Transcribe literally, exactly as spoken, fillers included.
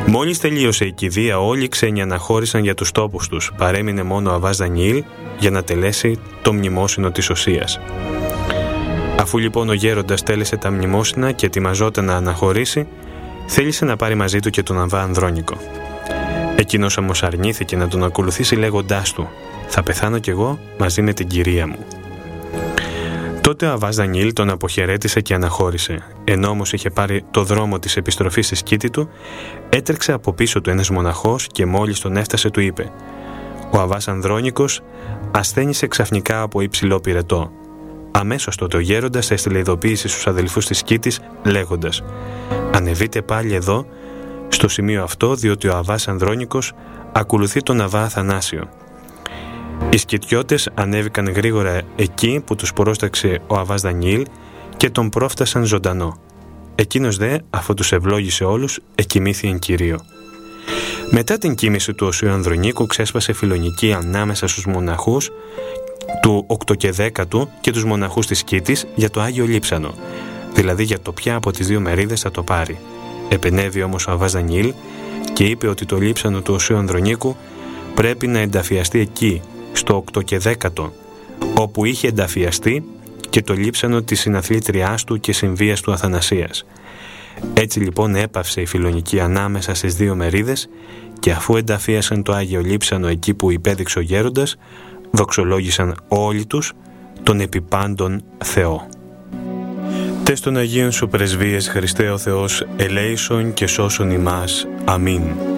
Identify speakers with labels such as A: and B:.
A: Μόλις τελείωσε η κηδεία, όλοι οι ξένοι αναχώρησαν για τους τόπους τους. Παρέμεινε μόνο ο Αββάς Δανιήλ για να τελέσει το μνημόσυνο της Οσίας. Αφού λοιπόν ο γέροντας τέλεσε τα μνημόσυνα και ετοιμαζόταν να αναχωρήσει, θέλησε να πάρει μαζί του και τον Αββά Ανδρώνικο. Εκείνος όμως αρνήθηκε να τον ακολουθήσει λέγοντάς του «Θα πεθάνω κι εγώ μαζί με την κυρία μου». Τότε ο Αββάς Δανιήλ τον αποχαιρέτησε και αναχώρησε. Ενώ όμως είχε πάρει το δρόμο της επιστροφής στη σκήτη του, έτρεξε από πίσω του ένας μοναχός και μόλις τον έφτασε του είπε «Ο Αββάς Ανδρώνικος ασθένησε ξαφνικά από υψηλό πυρετό». Αμέσως τότε ο γέροντας έστειλε ειδοποίηση στους αδελφούς της σκήτης λέγοντας «Ανεβείτε πάλι εδώ, στο σημείο αυτό, διότι ο Αββάς Ανδρώνικος ακολουθεί τον Αββά Αθανάσιο». Οι σκητιώτες ανέβηκαν γρήγορα εκεί που τους πρόσταξε ο Αββάς Δανιήλ και τον πρόφτασαν ζωντανό. Εκείνος δε, αφού τους ευλόγησε όλους, εκοιμήθη εν Κυρίω. Μετά την κοίμηση του Οσίου Ανδρονίκου ξέσπασε φιλονική ανάμεσα στους μοναχούς του οκτώ και δέκατου και τους μοναχούς της Σκήτης για το Άγιο Λείψανο, δηλαδή για το ποια από τις δύο μερίδες θα το πάρει. Επενέβη όμως ο Αββάς Δανιήλ και είπε ότι το λείψανο του Οσίου Ανδρονίκου πρέπει να ενταφιαστεί εκεί, στο οκτώ και δέκατο, όπου είχε ενταφιαστεί και το λείψανο της συναθλήτριάς του και συμβίας του Αθανασίας. Έτσι λοιπόν έπαυσε η φιλονική ανάμεσα στις δύο μερίδες και αφού ενταφίασαν το Άγιο Λείψανο εκεί που υπέδειξε ο γέροντας, δοξολόγησαν όλοι τους τον επιπάντων Θεό. Τες των Αγίων Σου πρεσβείες, Χριστέ ο Θεός, ελέησον και σώσον ημάς. Αμήν.